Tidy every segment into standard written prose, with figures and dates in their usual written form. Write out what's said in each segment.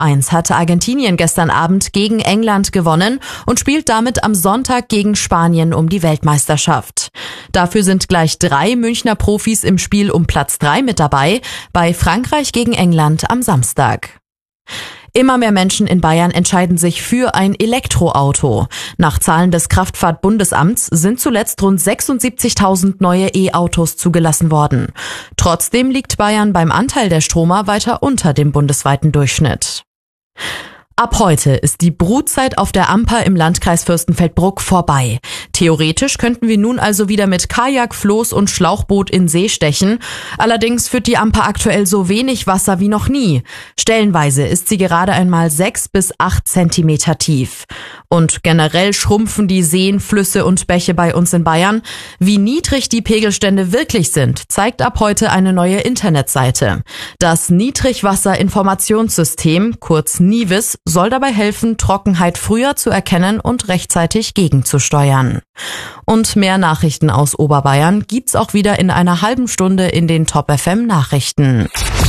2:1 hatte Argentinien gestern Abend gegen England gewonnen und spielt damit am Sonntag gegen Spanien um die Weltmeisterschaft. Dafür sind gleich 3 Münchner Profis im Spiel um Platz 3 mit dabei, bei Frankreich gegen England am Samstag. Immer mehr Menschen in Bayern entscheiden sich für ein Elektroauto. Nach Zahlen des Kraftfahrtbundesamts sind zuletzt rund 76.000 neue E-Autos zugelassen worden. Trotzdem liegt Bayern beim Anteil der Stromer weiter unter dem bundesweiten Durchschnitt. Ab heute ist die Brutzeit auf der Amper im Landkreis Fürstenfeldbruck vorbei. Theoretisch könnten wir nun also wieder mit Kajak, Floß und Schlauchboot in See stechen. Allerdings führt die Amper aktuell so wenig Wasser wie noch nie. Stellenweise ist sie gerade einmal 6 bis 8 Zentimeter tief. Und generell schrumpfen die Seen, Flüsse und Bäche bei uns in Bayern. Wie niedrig die Pegelstände wirklich sind, zeigt ab heute eine neue Internetseite. Das Niedrigwasserinformationssystem, kurz NIWIS, soll dabei helfen, Trockenheit früher zu erkennen und rechtzeitig gegenzusteuern. Und mehr Nachrichten aus Oberbayern gibt's auch wieder in einer halben Stunde in den Top FM Nachrichten.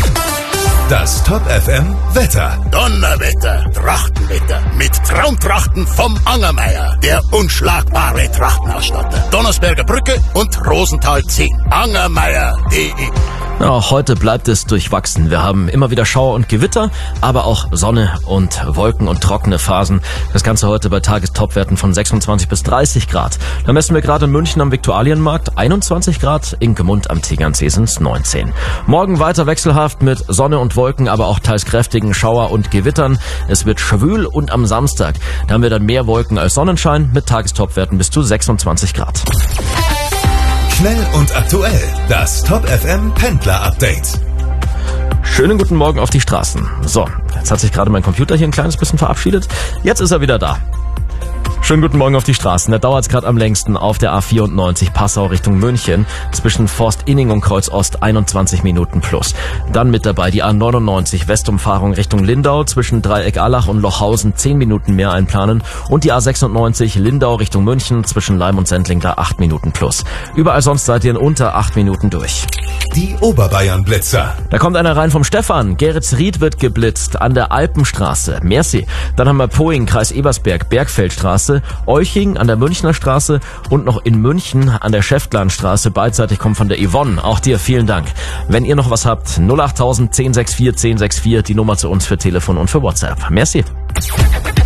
Das Top FM Wetter. Donnerwetter, Trachtenwetter mit Traumtrachten vom Angermeier, der unschlagbare Trachtenausstatter. Donnersberger Brücke und Rosenthal 10. Angermeier.de. Auch heute bleibt es durchwachsen. Wir haben immer wieder Schauer und Gewitter, aber auch Sonne und Wolken und trockene Phasen. Das Ganze heute bei Tagestopwerten von 26 bis 30 Grad. Da messen wir gerade in München am Viktualienmarkt 21 Grad, in Gmund am Tegernsee sind's 19. Morgen weiter wechselhaft mit Sonne und Wolken, aber auch teils kräftigen Schauer und Gewittern. Es wird schwül und am Samstag, da haben wir dann mehr Wolken als Sonnenschein mit Tagestopwerten bis zu 26 Grad. Schnell und aktuell. Das Top FM Pendler Update. Schönen guten Morgen auf die Straßen. So, jetzt hat sich gerade mein Computer hier ein kleines bisschen verabschiedet. Jetzt ist er wieder da. Schönen guten Morgen auf die Straßen. Da dauert es gerade am längsten auf der A94 Passau Richtung München. Zwischen Forst-Inning und Kreuzost 21 Minuten plus. Dann mit dabei die A99 Westumfahrung Richtung Lindau. Zwischen Dreieck-Allach und Lochhausen 10 Minuten mehr einplanen. Und die A96 Lindau Richtung München. Zwischen Leim und Sendling da 8 Minuten plus. Überall sonst seid ihr in unter 8 Minuten durch. Die Oberbayern-Blitzer. Da kommt einer rein vom Stefan. Geretsried wird geblitzt an der Alpenstraße. Merci. Dann haben wir Poing, Kreis Ebersberg, Bergfeldstraße. Euching an der Münchner Straße und noch in München an der Schäftlarnstraße. Beidseitig kommt von der Yvonne. Auch dir vielen Dank. Wenn ihr noch was habt, 08000 1064 1064, die Nummer zu uns für Telefon und für WhatsApp. Merci.